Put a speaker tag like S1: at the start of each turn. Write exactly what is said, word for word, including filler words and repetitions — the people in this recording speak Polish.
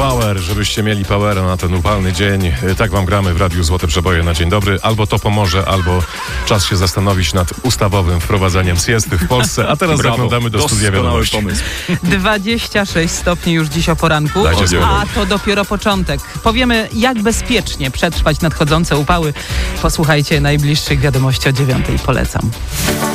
S1: Power, żebyście mieli powera na ten upalny dzień. Tak wam gramy w Radiu Złote Przeboje na dzień dobry. Albo to pomoże, albo czas się zastanowić nad ustawowym wprowadzeniem siesty w Polsce. A teraz
S2: Brawo.
S1: zaglądamy do studia wiadomości.
S2: Pomysł.
S3: dwadzieścia sześć stopni już dziś o poranku,
S1: Dajcie spokój.
S3: a to dopiero początek. Powiemy, jak bezpiecznie przetrwać nadchodzące upały. Posłuchajcie najbliższych wiadomości o dziewiątej. Polecam.